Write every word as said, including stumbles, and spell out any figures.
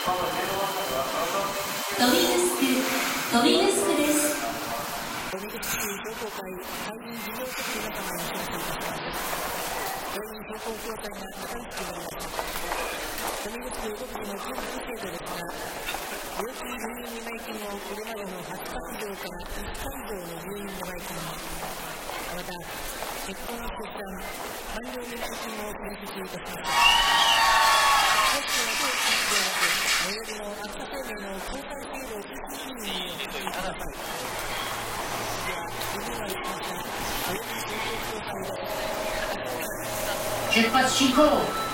ドビヌスク、ドビヌスクです。 ドビヌスク同好会会員事業局の仲間に選手いたします。会員同好協会が高い地になります。ドビヌスク独自の給付制度ですが、病気入院の内金をこれまでのはちかい以上からいっかい以上の入院の内金、また結婚出産完了の内金を検出いたします。接種は当地でなく最寄りの秋田生命の公開制度実施委員にお聞きください。次は次の一日最寄りの公開制度出発進行。